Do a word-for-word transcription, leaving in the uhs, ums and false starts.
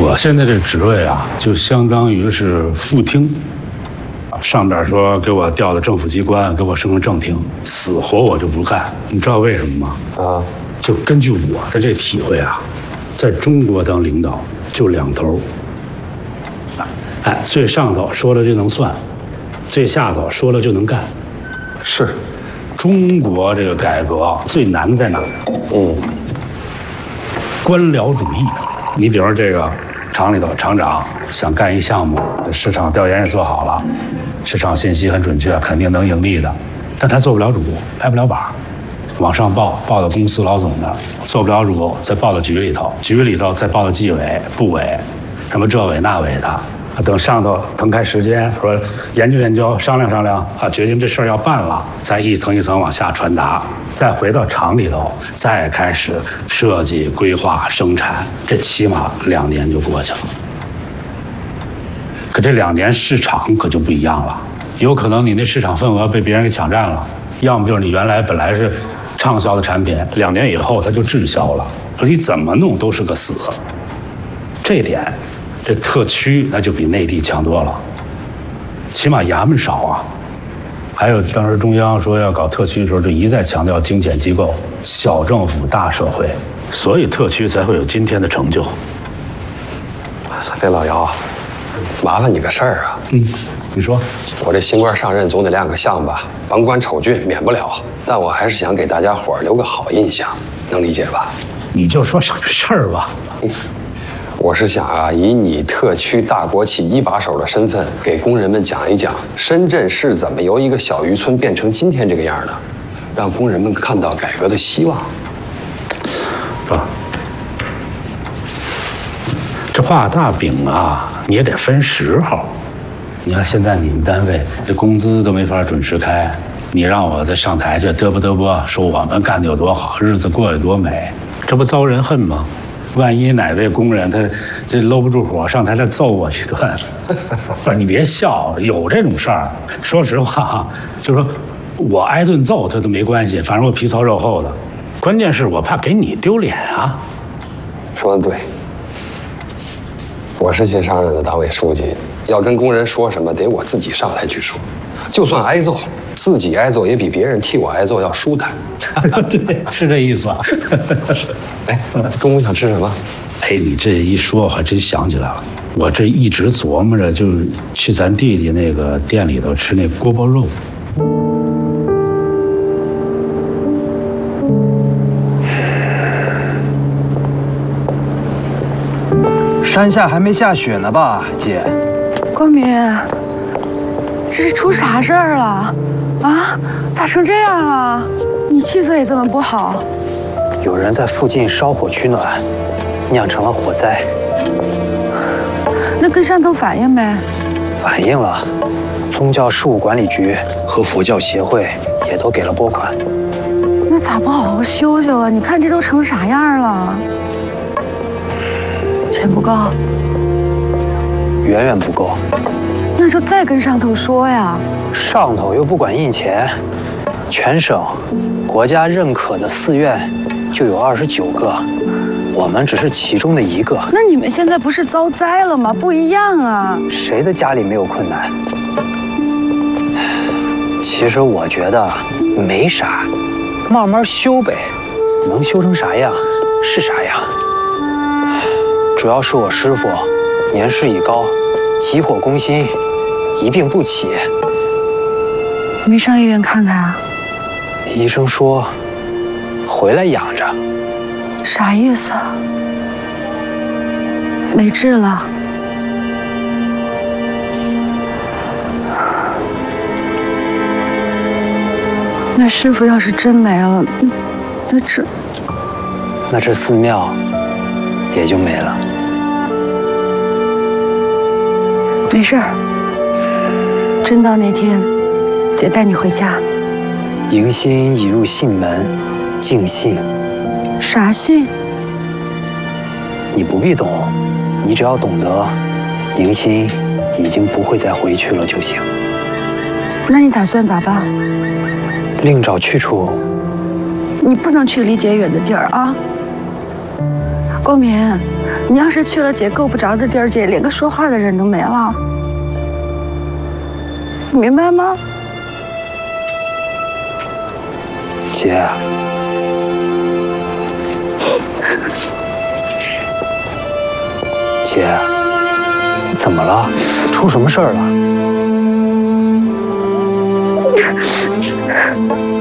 我现在这职位啊，就相当于是副厅，上边说给我调到政府机关，给我升成正厅，死活我就不干。你知道为什么吗？啊，就根据我的这体会啊，在中国当领导就两头，哎，最上头说了就能算，最下头说了就能干。是，中国这个改革最难在哪儿？嗯，官僚主义。你比如说这个厂里头，厂长想干一项目，市场调研也做好了，市场信息很准确，肯定能盈利的，但他做不了主，拍不了板，往上报，报到公司老总那儿，做不了主，再报到局里头，局里头再报到纪委、部委，什么这委那委的。等上头腾开时间，说研究研究，商量商量啊，决定这事儿要办了，再一层一层往下传达，再回到厂里头，再开始设计、规划、生产，这起码两年就过去了。可这两年市场可就不一样了，有可能你那市场份额被别人给抢占了，要么就是你原来本来是畅销的产品，两年以后它就滞销了，你怎么弄都是个死。这点。这特区那就比内地强多了，起码衙门少啊。还有当时中央说要搞特区的时候，就一再强调精简机构、小政府大社会，所以特区才会有今天的成就。 费老姚，麻烦你个事儿啊。 嗯，你说。 我这新官上任总得亮个相吧，甭管丑俊免不了，但我还是想给大家伙留个好印象，能理解吧？ 你就说啥事儿吧。嗯， 我是想啊，以你特区大国企一把手的身份，给工人们讲一讲深圳是怎么由一个小渔村变成今天这个样的，让工人们看到改革的希望。 是吧？这画大饼啊，你也得分时候。你看现在你们单位这工资都没法准时开，你让我再上台去嘚啵嘚啵说我们干的有多好，日子过得多美，这不遭人恨吗？万一哪位工人他这搂不住火，上台再揍我一顿，不是你别笑，有这种事儿。说实话啊，就是说我挨顿揍他都没关系，反正我皮糙肉厚的。关键是我怕给你丢脸啊。 说得对，我是新上任的党委书记，要跟工人说什么，得我自己上台去说。就算挨揍，自己挨揍也比别人替我挨揍要舒坦。 对，是这意思啊。 哎，中午想吃什么？ 哎，你这一说，我还真想起来了。我这一直琢磨着，就是去咱弟弟那个店里头吃那锅包肉。 山下还没下雪呢吧，姐？ 光明，这是出啥事儿了？啊，咋成这样了？你气色也这么不好。 有人在附近烧火取暖，酿成了火灾。 那跟上头反映没？ 反映了，宗教事务管理局和佛教协会也都给了拨款。 那咋不好好修修啊？你看这都成啥样了？钱不够， 远远不够。 那就再跟上头说呀。 上头又不管印钱，全省国家认可的寺院就有二十九个，我们只是其中的一个。 那你们现在不是遭灾了吗？不一样啊。 谁的家里没有困难？其实我觉得没啥，慢慢修呗，能修成啥样是啥样。主要是我师傅年事已高，急火攻心，一病不起。 没上医院看看啊？ 医生说回来养着。 啥意思啊？没治了？那师傅要是真没了，那这那这寺庙也就没了。 没事儿，真到那天，姐带你回家。 迎新已入信门，敬信。 啥信？ 你不必懂，你只要懂得，迎新已经不会再回去了就行。 那你打算咋办？ 另找去处。 你不能去离姐远的地儿啊。光明， 你要是去了姐够不着的地儿，姐连个说话的人都没了，你明白吗？ 姐，姐，你怎么了？出什么事儿了？